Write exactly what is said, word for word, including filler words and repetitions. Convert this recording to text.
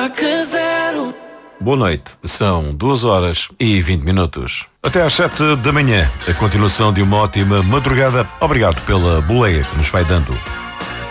Destaque Zero. Boa noite, são duas horas e vinte minutos. Até às sete da manhã, a continuação de uma ótima madrugada. Obrigado pela boleia que nos vai dando.